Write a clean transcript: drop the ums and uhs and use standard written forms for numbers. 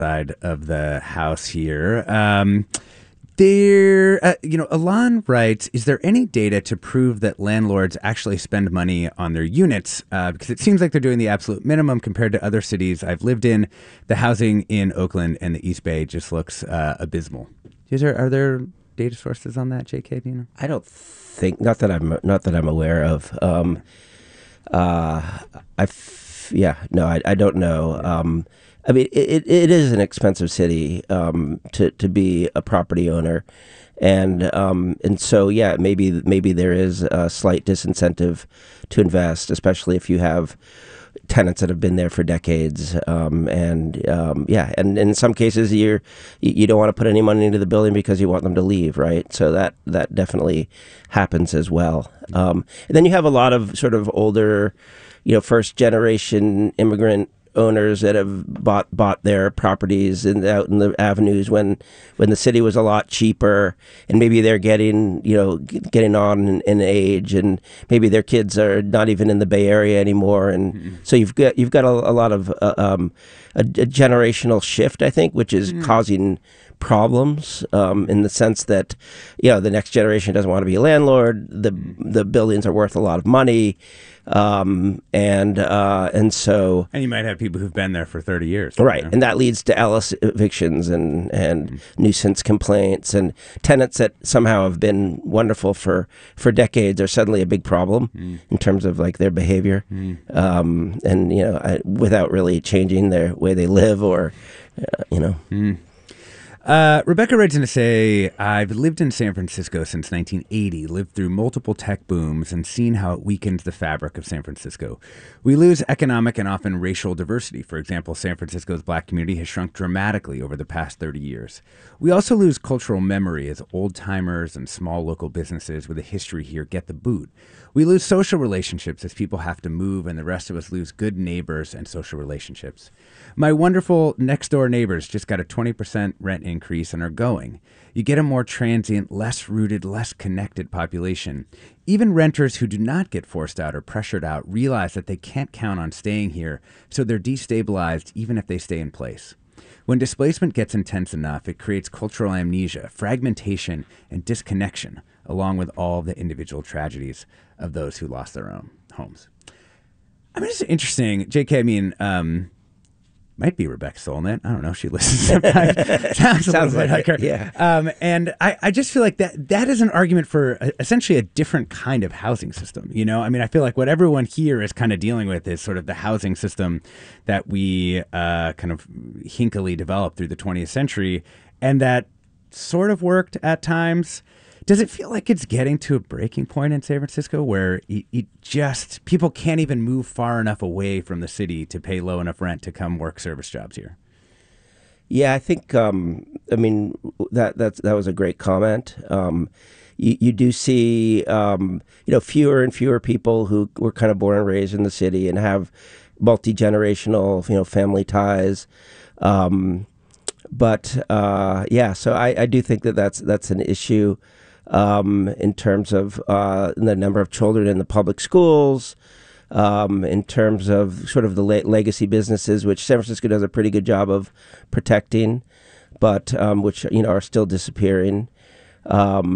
side of the house here. Alon writes, is there any data to prove that landlords actually spend money on their units? Because it seems like they're doing the absolute minimum compared to other cities I've lived in. The housing in Oakland and the East Bay just looks abysmal. Are there data sources on that, JK? Do you know? I don't think, not that I'm aware of. I don't know. I mean, it is an expensive city to be a property owner, and so maybe there is a slight disincentive to invest, especially if you have tenants that have been there for decades, and in some cases you don't want to put any money into the building because you want them to leave, right? So that definitely happens as well. And then you have a lot of sort of older, first generation immigrant owners that have bought their properties out in the avenues when the city was a lot cheaper, and maybe they're getting on in age, and maybe their kids are not even in the Bay Area anymore, and so you've got a lot of a generational shift, I think, which is causing problems in the sense that the next generation doesn't want to be a landlord. The buildings are worth a lot of money. And you might have people who've been there for 30 years. Right. And that leads to Ellis evictions and nuisance complaints, and tenants that somehow have been wonderful for decades are suddenly a big problem in terms of like their behavior. Without really changing their way they live or. Rebecca writes in to say, I've lived in San Francisco since 1980, lived through multiple tech booms, and seen how it weakens the fabric of San Francisco. We lose economic and often racial diversity. For example, San Francisco's black community has shrunk dramatically over the past 30 years. We also lose cultural memory as old-timers and small local businesses with a history here get the boot. We lose social relationships as people have to move, and the rest of us lose good neighbors and social relationships. My wonderful next-door neighbors just got a 20% rent increase and are going. You get a more transient, less rooted, less connected population. Even renters who do not get forced out or pressured out realize that they can't count on staying here, so they're destabilized even if they stay in place. When displacement gets intense enough, it creates cultural amnesia, fragmentation, and disconnection, along with all the individual tragedies of those who lost their own homes. I mean, it's interesting. JK, might be Rebecca Solnit. I don't know. She listens sometimes. Sounds like her. Yeah. And I just feel like that is an argument for essentially a different kind of housing system. I mean, I feel like what everyone here is kind of dealing with is sort of the housing system that we kind of hinkily developed through the 20th century, and that sort of worked at times. Does it feel like it's getting to a breaking point in San Francisco where people can't even move far enough away from the city to pay low enough rent to come work service jobs here? Yeah, I think, that was a great comment. You do see, fewer and fewer people who were kind of born and raised in the city and have multi-generational, family ties. So I do think that's an issue. In terms of the number of children in the public schools, in terms of sort of the legacy businesses, which San Francisco does a pretty good job of protecting, but which are still disappearing.